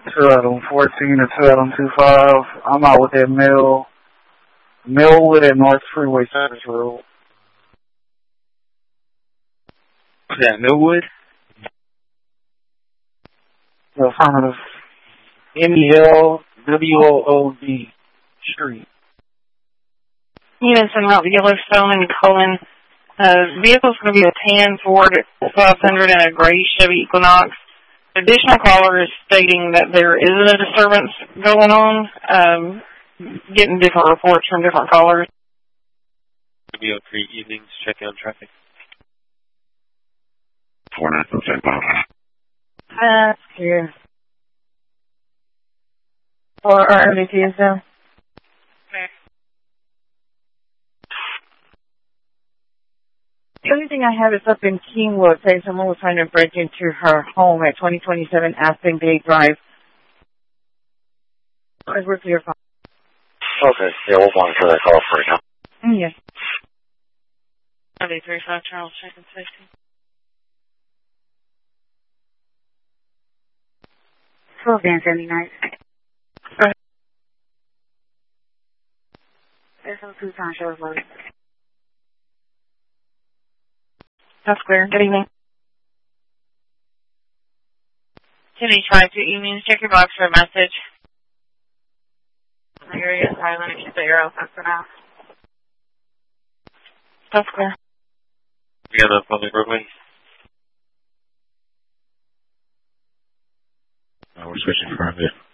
Two out on 14 or two out on 25. I'm out with that Millwood at North Freeway Service Road. What's that, Millwood? The affirmative. MELWOOD Street. Units en route to Yellowstone and Cullen. Vehicle's going to be a tan Ford 500 and a gray Chevy Equinox. Additional caller is stating that there isn't a disturbance going on. Getting different reports from different callers. WO3 evenings, checking on traffic. 49% Bob. That's clear. For our MVPs now. The only thing I have is up in Kingwood, saying someone was trying to break into her home at 2027 Aspen Bay Drive. We're clear. Okay, yeah, we'll monitor that call for you now. Yes. 35 Charles, checking safety. Full Van 79. There's some Tucson shows loaded. That's clear. Good evening. 10H52 evenings. Check your box for a message. The area is silent. If you put your open for now. That's clear. We got a public roadway. We're switching for a bit.